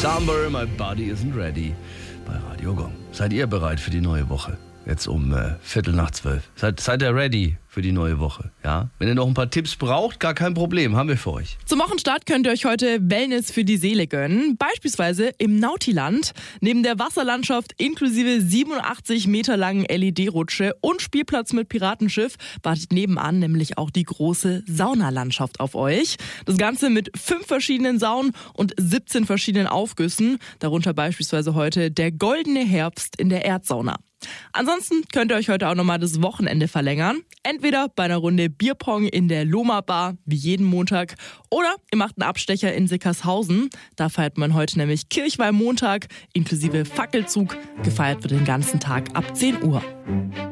Somewhere my body isn't ready bei Radio Gong. Seid ihr bereit für die neue Woche? Jetzt um 11:45. Seid ihr ready für die neue Woche? Ja? Wenn ihr noch ein paar Tipps braucht, gar kein Problem, haben wir für euch. Zum Wochenstart könnt ihr euch heute Wellness für die Seele gönnen. Beispielsweise im Nautiland. Neben der Wasserlandschaft inklusive 87 Meter langen LED-Rutsche und Spielplatz mit Piratenschiff wartet nebenan nämlich auch die große Saunalandschaft auf euch. Das Ganze mit 5 verschiedenen Saunen und 17 verschiedenen Aufgüssen. Darunter beispielsweise heute der goldene Herbst in der Erdsauna. Ansonsten könnt ihr euch heute auch nochmal das Wochenende verlängern. Entweder bei einer Runde Bierpong in der Loma Bar, wie jeden Montag, oder ihr macht einen Abstecher in Sickershausen. Da feiert man heute nämlich Kirchweihmontag inklusive Fackelzug. Gefeiert wird den ganzen Tag ab 10 Uhr.